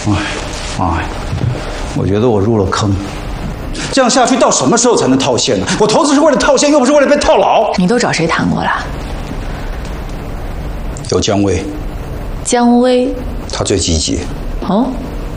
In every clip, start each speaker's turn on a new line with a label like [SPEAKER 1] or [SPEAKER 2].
[SPEAKER 1] 哎，妈呀！我觉得我入了坑。这样下去到什么时候才能套现呢？我投资是为了套现，又不是为了被套牢。
[SPEAKER 2] 你都找谁谈过了？
[SPEAKER 1] 有姜薇。
[SPEAKER 2] 姜薇。
[SPEAKER 1] 他最积极。
[SPEAKER 2] 哦。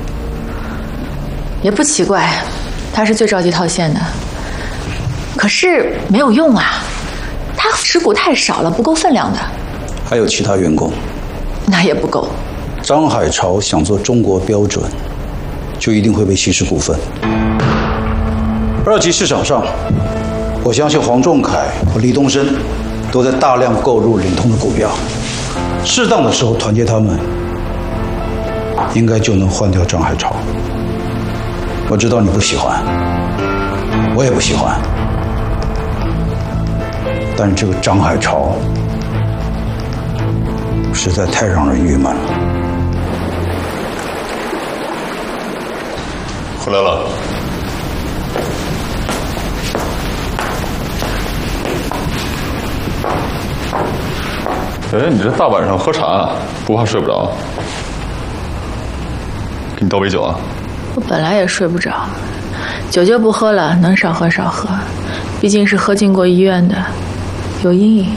[SPEAKER 2] 也不奇怪，他是最着急套现的。可是没有用啊，他持股太少了，不够分量的。
[SPEAKER 1] 还有其他员工。
[SPEAKER 2] 那也不够。
[SPEAKER 1] 张海潮想做中国标准，就一定会被稀释股份。二级市场上，我相信黄仲凯和李东升都在大量购入领通的股票，适当的时候团结他们，应该就能换掉张海潮。我知道你不喜欢，我也不喜欢，但是这个张海潮实在太让人郁闷了。
[SPEAKER 3] 回来了。哎，你这大晚上喝茶，不怕睡不着？给你倒杯酒啊。
[SPEAKER 2] 我本来也睡不着，酒就不喝了，能少喝少喝，毕竟是喝进过医院的，有阴影。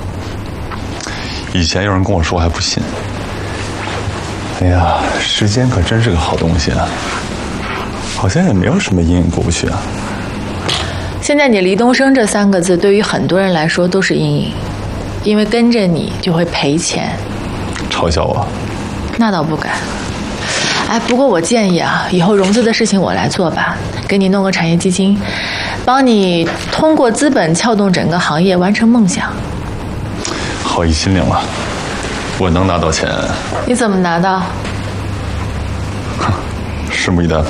[SPEAKER 3] 以前有人跟我说，我还不信。哎呀，时间可真是个好东西啊，好像也没有什么阴影过不去啊。
[SPEAKER 2] 现在你黎东升这3个字对于很多人来说都是阴影，因为跟着你就会赔钱。
[SPEAKER 3] 嘲笑我？
[SPEAKER 2] 那倒不敢。哎，不过我建议啊，以后融资的事情我来做吧，给你弄个产业基金，帮你通过资本撬动整个行业，完成梦想。
[SPEAKER 3] 好意心领了，我能拿到钱。
[SPEAKER 2] 你怎么拿到？
[SPEAKER 3] 哼，拭目以待。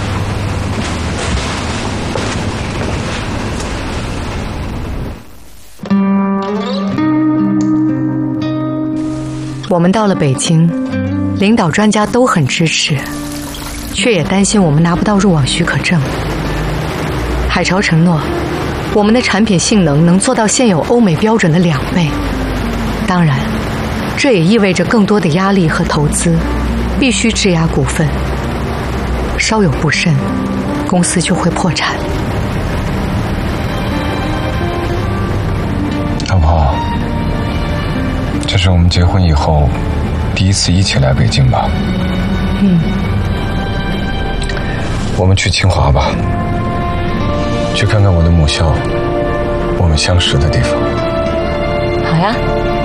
[SPEAKER 4] 我们到了北京，领导专家都很支持，却也担心我们拿不到入网许可证。海潮承诺，我们的产品性能能做到现有欧美标准的2倍。当然，这也意味着更多的压力和投资，必须质押股份。稍有不慎，公司就会破产。
[SPEAKER 5] 老婆，这是我们结婚以后第一次一起来北京吧？我们去清华吧，去看看我的母校，我们相识的地方。
[SPEAKER 4] 好呀。